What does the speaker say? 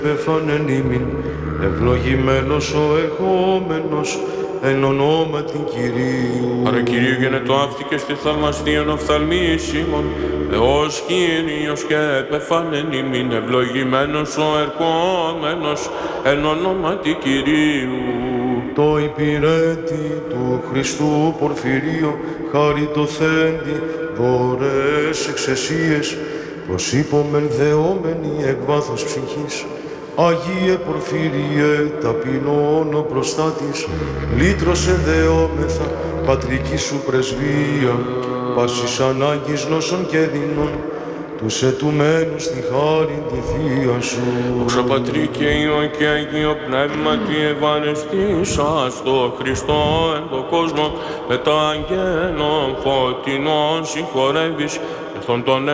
Πεφάνεν ημίν, ευλογημένος ο ερχόμενος, εν ονόματι Κυρίου. Άρα Κυρίου γενετό αύτηκες τη θαυμαστίαν οφθαλμής ημών, Θεός Κύριος και πεφάνεν ημίν, ευλογημένος ο ερχόμενος, εν ονόματι Κυρίου. Το υπηρέτη του Χριστού Πορφυρίου, χαριτωθέντη, δωρεές εξαισίες, προσήπομεν δεόμενοι εκ βάθος ψυχής. Αγίε Πορφύριε, ταπεινών προστάτης, λύτρωσε δεόμεθα, πατρική σου πρεσβεία, πάσης ανάγκης νόσων και δεινών, τους ετουμένους στη χάρη τη Θεία σου. Δόξα Πατρί και Υιό και Αγίο Πνεύματι ευανεστήσας το Χριστό εν το κόσμο, με τα αγγέλων φωτεινών συγχωρεύεις, ευθόν τον